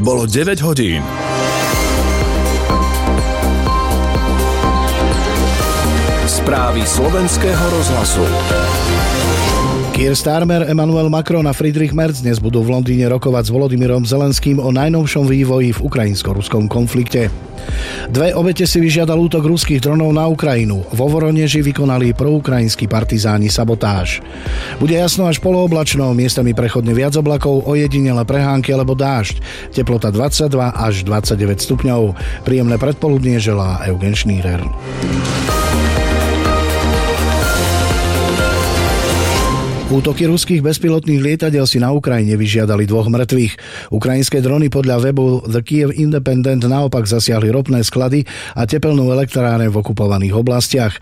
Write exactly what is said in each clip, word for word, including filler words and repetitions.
Bolo deväť hodín. Správy slovenského rozhlasu. Keir Starmer, Emmanuel Macron a Friedrich Merz dnes budú v Londýne rokovať s Volodymyrom Zelenským o najnovšom vývoji v ukrajinsko-ruskom konflikte. Dve obete si vyžiadal útok ruských dronov na Ukrajinu. Vo Voroneži vykonali proukrajinskí partizáni sabotáž. Bude jasno až polooblačno, miestami prechodne viac oblakov, ojedinele prehánky alebo dážď. Teplota dvadsaťdva až dvadsaťdeväť stupňov. Príjemné predpoludnie želá Eugen Šnírer. Útoky ruských bezpilotných lietadiel si na Ukrajine vyžiadali dvoch mŕtvych. Ukrajinské drony podľa webu The Kyiv Independent naopak zasiahli ropné sklady a tepelnú elektráreň v okupovaných oblastiach.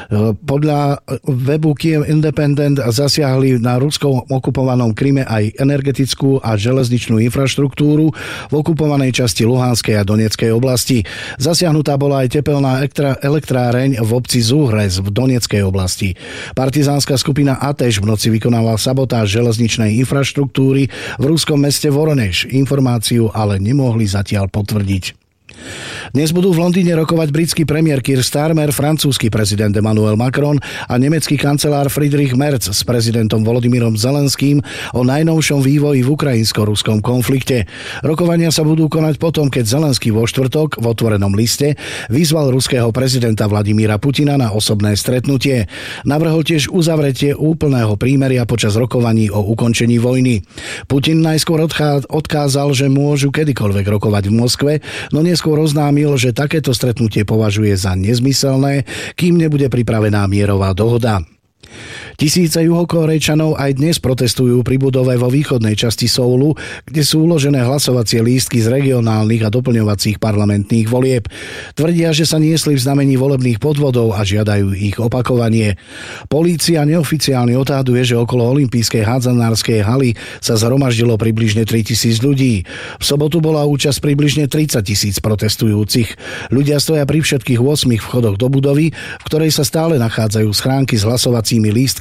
Podľa webu Kyiv Independent zasiahli na ruskom okupovanom Kryme aj energetickú a železničnú infraštruktúru v okupovanej časti Luhanskej a Donetskej oblasti. Zasiahnutá bola aj tepelná elektráreň v obci Zúhrez v Donetskej oblasti. Partizánska skupina Atež v noci vykonala sabotáž železničnej infraštruktúry v ruskom meste Voronež. Informáciu ale nemohli zatiaľ potvrdiť. Dnes budú v Londýne rokovať britský premiér Keir Starmer, francúzsky prezident Emmanuel Macron a nemecký kancelár Friedrich Merz s prezidentom Volodymyrom Zelenským o najnovšom vývoji v ukrajinsko-ruskom konflikte. Rokovania sa budú konať potom, keď Zelenský vo štvrtok v otvorenom liste vyzval ruského prezidenta Vladimíra Putina na osobné stretnutie. Navrhol tiež uzavretie úplného prímeria počas rokovaní o ukončení vojny. Putin najskôr odkázal, že môžu kedykoľvek rokovať v Moskve, no neskôr oznámil, že takéto stretnutie považuje za nezmyselné, kým nebude pripravená mierová dohoda. Tisíce Juhokórejčanov aj dnes protestujú pri budove vo východnej časti Soulu, kde sú uložené hlasovacie lístky z regionálnych a doplňovacích parlamentných volieb. Tvrdia, že sa niesli v znamení volebných podvodov a žiadajú ich opakovanie. Polícia neoficiálne odhaduje, že okolo olympijskej hádzanárskej haly sa zhromaždilo približne tritisíc ľudí. V sobotu bola účasť približne tridsať tisíc protestujúcich. Ľudia stoja pri všetkých ôsmich vchodoch do budovy, v ktorej sa stále nachádzajú schránky s hlasovacími lístkami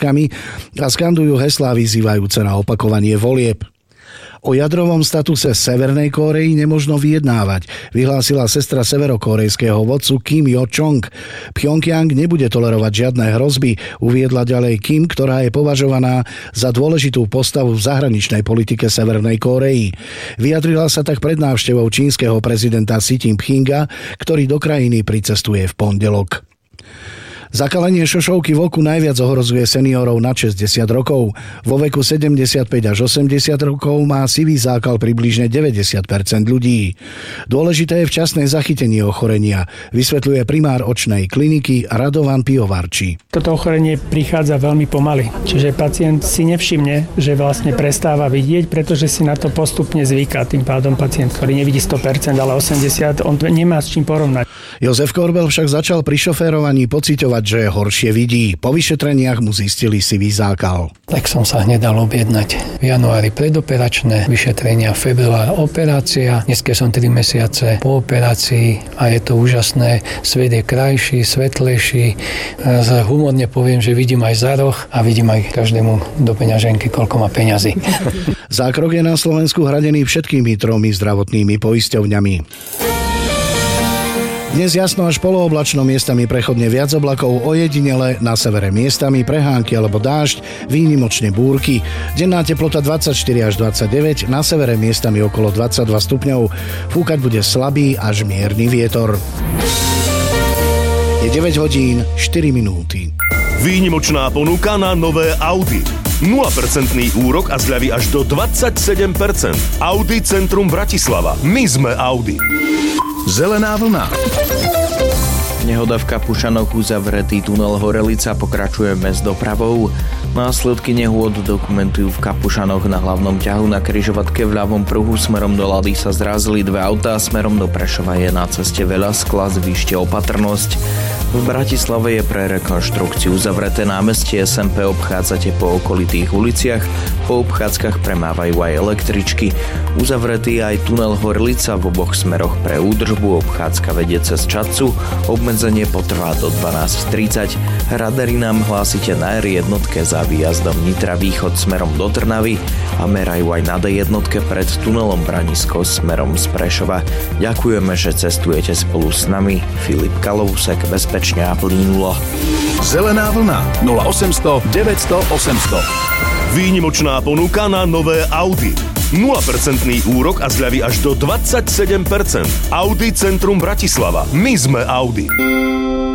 a skandujú heslá vyzývajúce na opakovanie volieb. O jadrovom statuse Severnej Kórey nemožno vyjednávať, vyhlásila sestra severokórejského vodcu Kim Jo-chong. Pjongjang nebude tolerovať žiadne hrozby, uviedla ďalej Kim, ktorá je považovaná za dôležitú postavu v zahraničnej politike Severnej Kórey. Vyjadrila sa tak pred návštevou čínskeho prezidenta Xi Jinpinga, ktorý do krajiny pricestuje v pondelok. Zakalenie šošovky v oku najviac ohrozuje seniorov nad šesťdesiat rokov. Vo veku sedemdesiatpäť až osemdesiat rokov má sivý zákal približne deväťdesiat percent ľudí. Dôležité je včasné zachytenie ochorenia, vysvetľuje primár očnej kliniky Radovan Pivovarči. Toto ochorenie prichádza veľmi pomaly, čiže pacient si nevšimne, že vlastne prestáva vidieť, pretože si na to postupne zvyká. Tým pádom pacient, ktorý nevidí sto percent, ale osemdesiat percent, on nemá s čím porovnať. Jozef Korbel však začal pri šoférovaní pociťovať, že horšie vidí. Po vyšetreniach mu zistili sivý zákal. Tak som sa hneď dal objednať. V januári predoperačné vyšetrenia, február operácia. Dneska som tri mesiace po operácii a je to úžasné. Svet je krajší, svetlejší. Humorne poviem, že vidím aj za roh a vidím aj každému do peňaženky, koľko má peňazí. Zákrok je na Slovensku hradený všetkými tromi zdravotnými poisťovňami. Dnes jasno až polooblačno, miestami prechodne viac oblakov, ojedinele na severe miestami prehánky alebo dážď, výnimočne búrky. Denná teplota dvadsaťštyri až dvadsaťdeväť, na severe miestami okolo dvadsaťdva stupňov. Fúkať bude slabý až mierny vietor. Je deväť hodín štyri minúty. Výnimočná ponuka na nové Audi. nula percent úrok a zľavy až do dvadsaťsedem percent. Audi Centrum Bratislava. My sme Audi. Zelená vlna. Nehoda v Kapušanoch, uzavretý tunel Horelica pokračuje bez dopravou. Následky nehôd dokumentujú v Kapušanoch. Na hlavnom ťahu na križovatke v ľavom pruhu smerom do Lady sa zrazili dve autá, smerom do Prešova je na ceste veľa skla, zvýšte opatrnosť. V Bratislave je pre rekonštrukciu zavreté námestie, es em pé obchádzate po okolitých uliciach, po obchádzkach premávajú aj električky. Uzavretý aj tunel Horlica v oboch smeroch pre údržbu, obchádzka vedie cez Čadcu, obmedzenie potrvá do dvanásť tridsať. Radary nám hlásite na er jednotke za výjazdom Nitra východ smerom do Trnavy a merajú aj na dé jednotke pred tunelom Branisko smerom z Prešova. Ďakujeme, že cestujete spolu s nami. Filip Kalousek, bezpečne a plynulo. Zelená vlna nula osemsto deväťsto osemsto. Výnimočná ponuka na nové Audi. nula percent úrok a zľavy až do dvadsaťsedem percent. Audi Centrum Bratislava. My sme Audi.